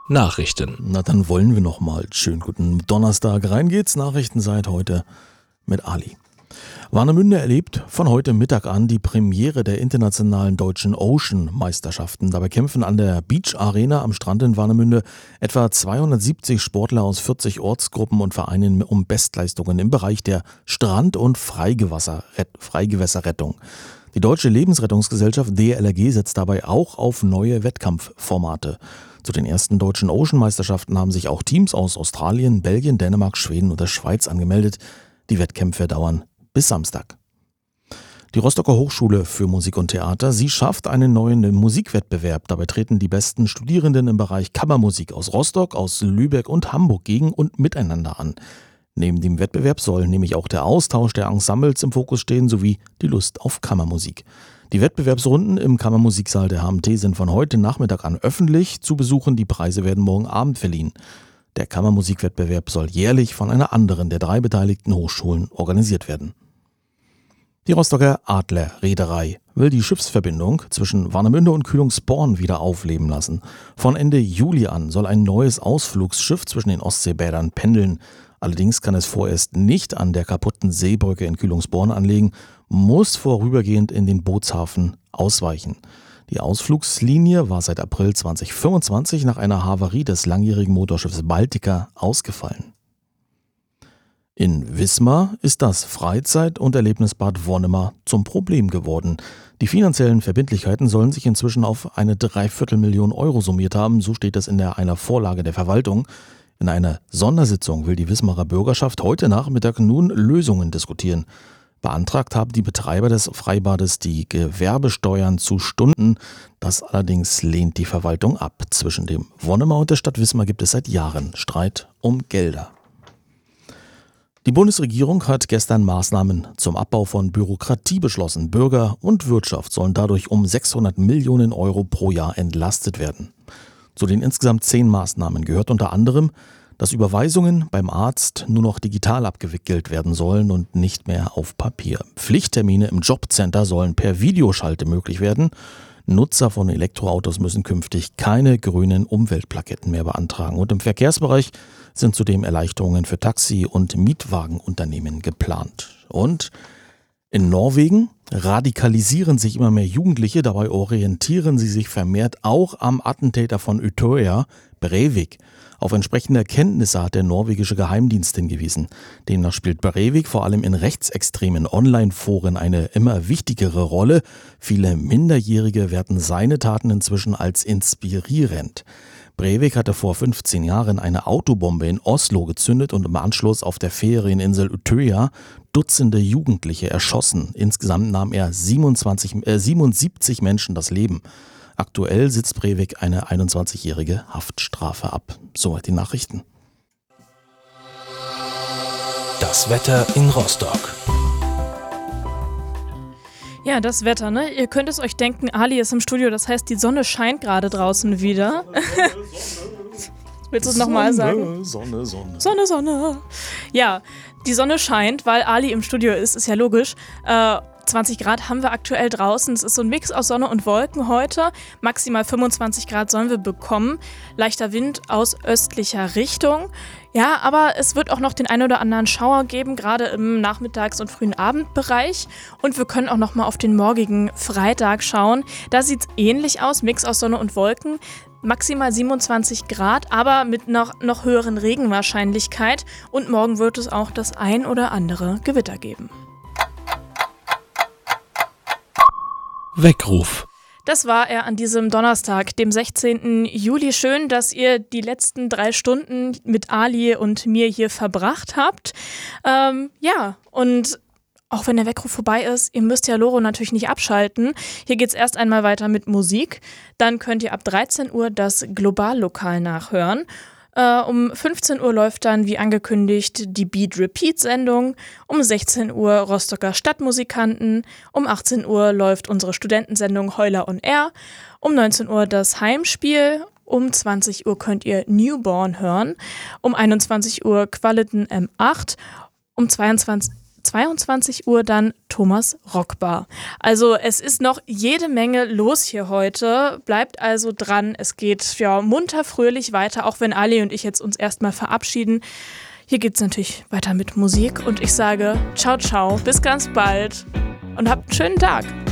Nachrichten. Na, dann wollen wir noch mal. Schönen guten Donnerstag. Rein geht's. Nachrichten seit heute mit Ali. Warnemünde erlebt von heute Mittag an die Premiere der internationalen deutschen Ocean-Meisterschaften. Dabei kämpfen an der Beach Arena am Strand in Warnemünde etwa 270 Sportler aus 40 Ortsgruppen und Vereinen um Bestleistungen im Bereich der Strand- und Freigewässerrettung. Die Deutsche Lebensrettungsgesellschaft DLRG setzt dabei auch auf neue Wettkampfformate. Zu den ersten deutschen Ocean-Meisterschaften haben sich auch Teams aus Australien, Belgien, Dänemark, Schweden und der Schweiz angemeldet. Die Wettkämpfe dauern bis Samstag. Die Rostocker Hochschule für Musik und Theater, sie schafft einen neuen Musikwettbewerb. Dabei treten die besten Studierenden im Bereich Kammermusik aus Rostock, aus Lübeck und Hamburg gegen und miteinander an. Neben dem Wettbewerb soll nämlich auch der Austausch der Ensembles im Fokus stehen, sowie die Lust auf Kammermusik. Die Wettbewerbsrunden im Kammermusiksaal der HMT sind von heute Nachmittag an öffentlich zu besuchen. Die Preise werden morgen Abend verliehen. Der Kammermusikwettbewerb soll jährlich von einer anderen der 3 beteiligten Hochschulen organisiert werden. Die Rostocker Adler Reederei will die Schiffsverbindung zwischen Warnemünde und Kühlungsborn wieder aufleben lassen. Von Ende Juli an soll ein neues Ausflugsschiff zwischen den Ostseebädern pendeln. Allerdings kann es vorerst nicht an der kaputten Seebrücke in Kühlungsborn anlegen, muss vorübergehend in den Bootshafen ausweichen. Die Ausflugslinie war seit April 2025 nach einer Havarie des langjährigen Motorschiffs Baltica ausgefallen. In Wismar ist das Freizeit- und Erlebnisbad Wonnemar zum Problem geworden. Die finanziellen Verbindlichkeiten sollen sich inzwischen auf eine 250.000 Euro summiert haben, so steht es in einer Vorlage der Verwaltung. In einer Sondersitzung will die Wismarer Bürgerschaft heute Nachmittag nun Lösungen diskutieren. Beantragt haben die Betreiber des Freibades die Gewerbesteuern zu Stunden. Das allerdings lehnt die Verwaltung ab. Zwischen dem Wonnemar und der Stadt Wismar gibt es seit Jahren Streit um Gelder. Die Bundesregierung hat gestern Maßnahmen zum Abbau von Bürokratie beschlossen. Bürger und Wirtschaft sollen dadurch um 600 Millionen Euro pro Jahr entlastet werden. Zu den insgesamt 10 Maßnahmen gehört unter anderem, dass Überweisungen beim Arzt nur noch digital abgewickelt werden sollen und nicht mehr auf Papier. Pflichttermine im Jobcenter sollen per Videoschalte möglich werden. Nutzer von Elektroautos müssen künftig keine grünen Umweltplaketten mehr beantragen. Und im Verkehrsbereich sind zudem Erleichterungen für Taxi- und Mietwagenunternehmen geplant. Und in Norwegen radikalisieren sich immer mehr Jugendliche, dabei orientieren sie sich vermehrt auch am Attentäter von Utøya, Breivik. Auf entsprechende Erkenntnisse hat der norwegische Geheimdienst hingewiesen. Demnach spielt Breivik vor allem in rechtsextremen Online-Foren eine immer wichtigere Rolle. Viele Minderjährige werten seine Taten inzwischen als inspirierend. Breivik hatte vor 15 Jahren eine Autobombe in Oslo gezündet und im Anschluss auf der Ferieninsel Utøya Dutzende Jugendliche erschossen. Insgesamt nahm er 77 Menschen das Leben. Aktuell sitzt Breivik eine 21-jährige Haftstrafe ab. Soweit die Nachrichten. Das Wetter in Rostock. Ja, das Wetter, ne? Ihr könnt es euch denken, Ali ist im Studio, das heißt, die Sonne scheint gerade draußen wieder. Willst du es nochmal sagen? Sonne. Ja, die Sonne scheint, weil Ali im Studio ist ja logisch. 20 Grad haben wir aktuell draußen. Es ist so ein Mix aus Sonne und Wolken heute. Maximal 25 Grad sollen wir bekommen. Leichter Wind aus östlicher Richtung. Ja, aber es wird auch noch den ein oder anderen Schauer geben, gerade im Nachmittags- und frühen Abendbereich. Und wir können auch noch mal auf den morgigen Freitag schauen. Da sieht es ähnlich aus, Mix aus Sonne und Wolken. Maximal 27 Grad, aber mit noch höheren Regenwahrscheinlichkeit. Und morgen wird es auch das ein oder andere Gewitter geben. Weckruf. Das war er an diesem Donnerstag, dem 16. Juli. Schön, dass ihr die letzten 3 Stunden mit Ali und mir hier verbracht habt. Und auch wenn der Weckruf vorbei ist, ihr müsst ja Loro natürlich nicht abschalten. Hier geht's erst einmal weiter mit Musik. Dann könnt ihr ab 13 Uhr das Globallokal nachhören. Um 15 Uhr läuft dann, wie angekündigt, die Beat-Repeat-Sendung. Um 16 Uhr Rostocker Stadtmusikanten. Um 18 Uhr läuft unsere Studentensendung Heuler on Air. Um 19 Uhr das Heimspiel. Um 20 Uhr könnt ihr Newborn hören. Um 21 Uhr Qualiten M8. Um 22 22 Uhr dann Thomas Rockbar. Also es ist noch jede Menge los hier heute. Bleibt also dran. Es geht munter fröhlich weiter, auch wenn Ali und ich jetzt uns erstmal verabschieden. Hier geht's natürlich weiter mit Musik und ich sage ciao, ciao, bis ganz bald und habt einen schönen Tag.